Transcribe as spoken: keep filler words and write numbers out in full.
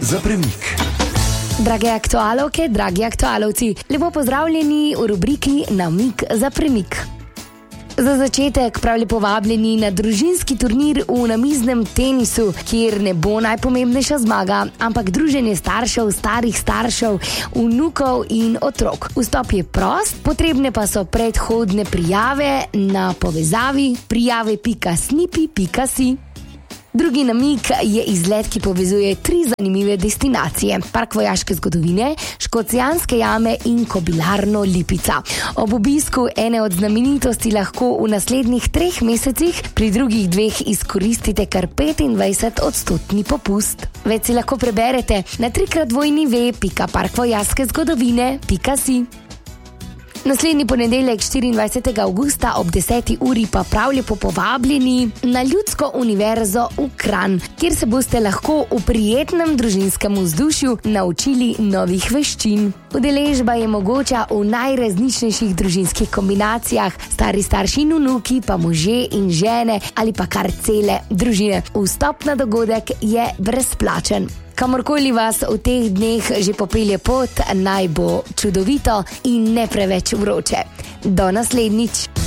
za premik. Drage aktualovke, dragi aktualovci, lepo pozdravljeni v rubriki Namig za premik. Za začetek prav lepo vabljeni na družinski turnir v namiznem tenisu, kjer ne bo najpomembnejša zmaga, ampak druženje staršev, starih staršev, vnukov in otrok. Vstop je prost, potrebne pa so predhodne prijave na povezavi prijave pika snipi pika si. Drugi namig je izlet, ki povezuje tri zanimive destinacije. Park vojaške zgodovine, Škocjanske jame in Kobilarno Lipica. Ob obisku ene od znamenitosti lahko v naslednjih treh mesecih pri drugih dveh izkoristite kar petindvajset odstotni popust. Več si lahko preberete na trikrat dvojni ve pika park vojaške zgodovine pika si. Naslednji ponedeljek štiriindvajsetega avgusta ob deseti uri pa prav lepo povabljeni na Ljudsko univerzo v Kranj, kjer se boste lahko v prijetnem družinskem vzdušju naučili novih veščin. Udeležba je mogoča v najrazličnejših družinskih kombinacijah, stari starši in vnuki, pa može in žene ali pa kar cele družine. Vstop na dogodek je brezplačen. Kamorkoli vas v teh dneh že popelje pot, naj bo čudovito in ne preveč vroče. Do naslednjič.